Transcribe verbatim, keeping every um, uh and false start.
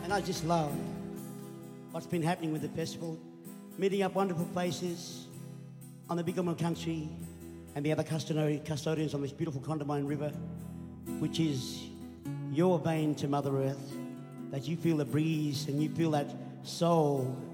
And I just love what's been happening with the festival, meeting up wonderful faces on the Biggerman country and the other custodian- custodians on this beautiful Condamine River, which is your vein to Mother Earth, that you feel the breeze and you feel that soul